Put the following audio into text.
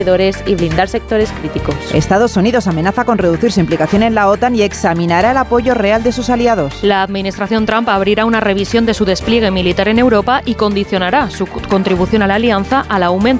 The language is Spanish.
y blindar sectores críticos. Estados Unidos amenaza con reducir su implicación en la OTAN y examinará el apoyo real de sus aliados. La administración Trump abrirá una revisión de su despliegue militar en Europa y condicionará su contribución a la alianza al aumento